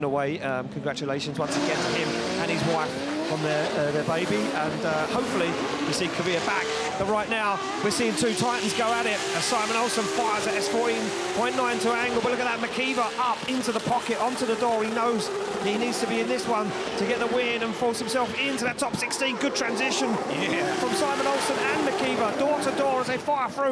away. Congratulations once again to him and his wife on their baby, and hopefully we see Korea back. But right now we're seeing two Titans go at it as Simon Olsen fires at S14.9 to angle. But look at that, McKeever up into the pocket, onto the door. He knows he needs to be in this one to get the win and force himself into that top 16. Good transition from Simon Olsen and McKeever, door to door as they fire through.